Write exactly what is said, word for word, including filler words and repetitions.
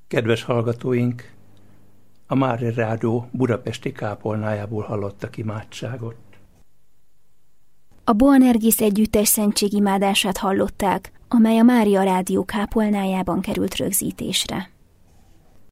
Kedves hallgatóink, a Mária Rádió budapesti kápolnájából hallottak imádságot. A Boanerges együttes szentségimádását hallották, amely a Mária Rádió kápolnájában került rögzítésre.